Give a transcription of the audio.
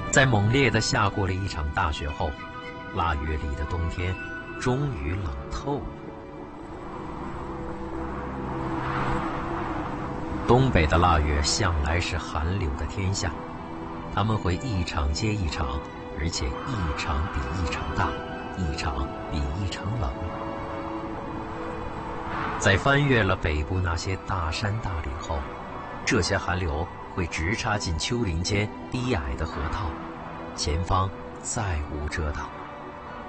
在猛烈地下过了一场大雪后，腊月里的冬天终于冷透了。东北的腊月向来是寒流的天下，它们会一场接一场，而且一场比一场大，一场比一场冷。在翻越了北部那些大山大岭后，这些寒流会直插进丘陵间低矮的河套，前方再无遮挡。